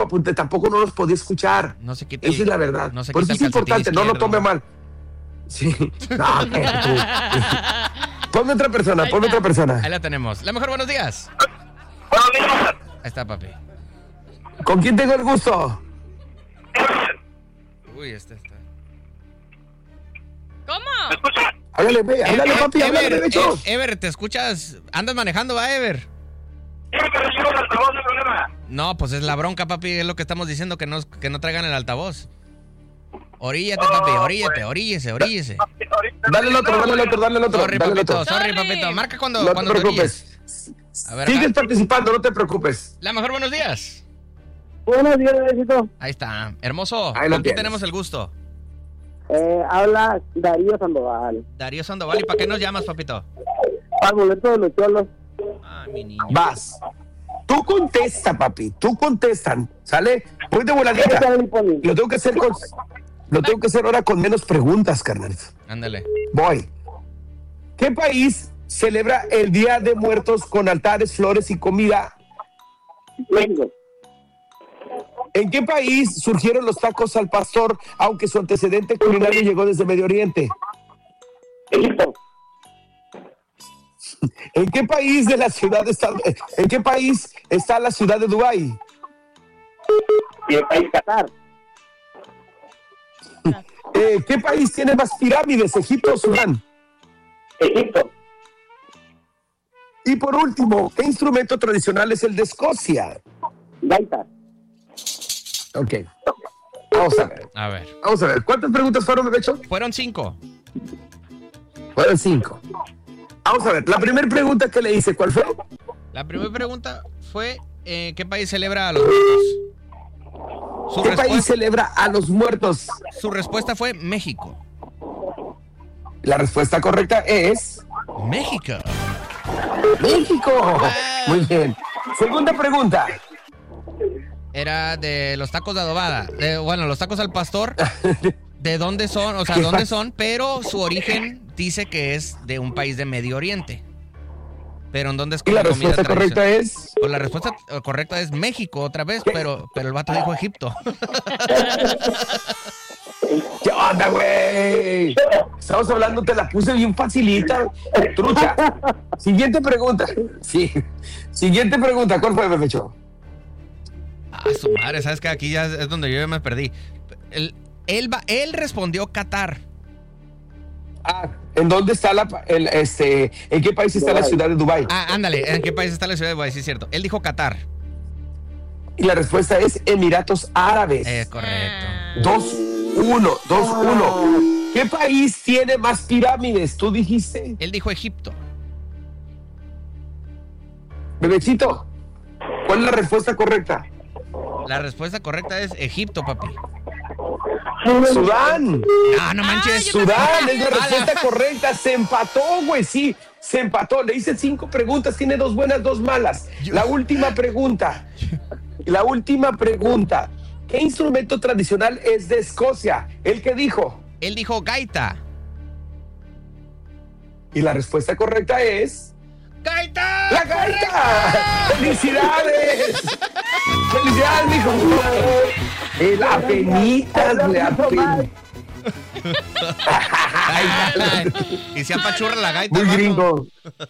tampoco no los podía escuchar. No se quita. Esa es la verdad. No se Por quita eso es el calcetín importante, no lo izquierdo. tome mal. Sí. No, ponme otra persona, ponme otra persona. Ahí la tenemos. La mejor, buenos días. Buenos días. Ahí está, papi. ¿Con quién tengo el gusto? Uy, este está. ¿Cómo? ¿Me escucha? Háblale, papi, háblale, Ever, Becho. Ever, ¿te escuchas? ¿Andas manejando, va, Ever? Quiero que le llevo el altavoz del programa. No, pues es la bronca, papi, es lo que estamos diciendo, que no traigan el altavoz. Oríllate, papi, oríllese. Dale el otro. Sorry, dale el papito, otro. sorry, papito. Marca cuando No te te preocupes. orilles. A ver, Sigues acá. participando, no te preocupes. La mejor, buenos días. Buenos días, Besito. Ahí está. Hermoso. Ahí lo ¿Con quién tienes. tenemos el gusto? Habla Darío Sandoval. Darío Sandoval. ¿Y para qué nos llamas, papito? Para boleto de los cholos. Ah, mi niño. Vas. Tú contesta, papi. Tú contestan. ¿Sale? Voy de voladita. Lo tengo que hacer ahora con menos preguntas, carnal. Ándale. Voy. ¿Qué país celebra el Día de Muertos con altares, flores y comida? México. ¿En qué país surgieron los tacos al pastor, aunque su antecedente culinario llegó desde Medio Oriente? Egipto. ¿En qué país de la ciudad ¿En qué país está la ciudad de Dubái? Y el país Qatar. ¿Qué país tiene más pirámides, Egipto o Sudán? Egipto. Y por último, ¿qué instrumento tradicional es el de Escocia? Gaita. Ok. Vamos a ver. ¿Cuántas preguntas fueron, Becho? Fueron 5. Fueron 5. Vamos a ver. La primera pregunta que le hice, ¿cuál fue? La primera pregunta fue, ¿qué país celebra a los muertos? ¿Qué país celebra a los muertos? Su respuesta fue México. La respuesta correcta es... México. ¡México! Muy bien. Segunda pregunta. Era de los tacos de adobada. Los tacos al pastor. ¿De dónde son? O sea, ¿dónde son? Pero su origen dice que es de un país de Medio Oriente. Pero ¿en dónde es ¿Y la respuesta correcta es? Pues la respuesta correcta es México otra vez, pero el vato dijo Egipto. ¿Qué onda, güey? Estamos hablando, te la puse bien facilita, trucha. Siguiente pregunta. Sí. Siguiente pregunta. ¿Cuál fue, Pepecho? Ah, su madre, ¿sabes qué? Aquí ya es donde yo ya me perdí. Él respondió Qatar. ¿En dónde está en qué país está la ciudad de Dubái? Ah, ándale, ¿en qué país está la ciudad de Dubái? Sí, es cierto. Él dijo Qatar. Y la respuesta es Emiratos Árabes. Correcto. 2-1. ¿Qué país tiene más pirámides? ¿Tú dijiste? Él dijo Egipto. Bebecito, ¿cuál es la respuesta correcta? La respuesta correcta es Egipto, papi. Sudán. No manches. Sudán es la respuesta correcta. Se empató, güey, sí. Se empató. Le hice 5 preguntas. Tiene 2 buenas, 2 malas. La última pregunta. ¿Qué instrumento tradicional es de Escocia? ¿El que dijo? Él dijo gaita. Y la respuesta correcta es... ¡Gaita! ¡La gaita! ¡Felicidades! ¡Felicidades, mijo! El apenitas, le apenitas. Y se apachurra la gaita. Muy gringo.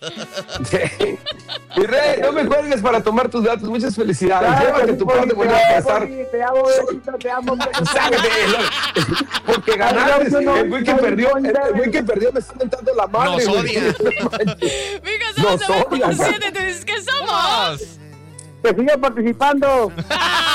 Mi rey, no me cuelgues para tomar tus datos. Muchas felicidades. Llévate tu par de buenas a pasar. Te amo, Besito, te amo. Porque ganaste. El güey que perdió me está mentando la madre. Nos odia. Mija, somos Nos odia. 9.7, te dices que somos. Que siga participando.